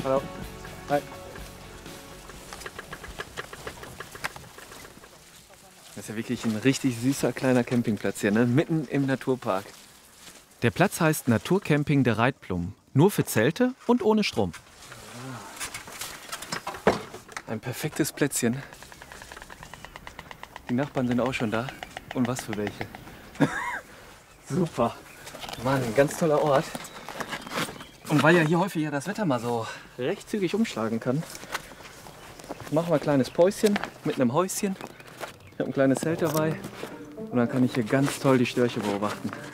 Hallo. Hi. Das ist ja wirklich ein richtig süßer kleiner Campingplatz hier, ne? Mitten im Naturpark. Der Platz heißt Naturcamping der Reitplum. Nur für Zelte und ohne Strom. Ein perfektes Plätzchen. Die Nachbarn sind auch schon da. Und was für welche. Super. Mann, ein ganz toller Ort. Und weil ja hier häufig das Wetter mal so recht zügig umschlagen kann, machen wir ein kleines Päuschen mit einem Häuschen. Ich habe ein kleines Zelt dabei und dann kann ich hier ganz toll die Störche beobachten.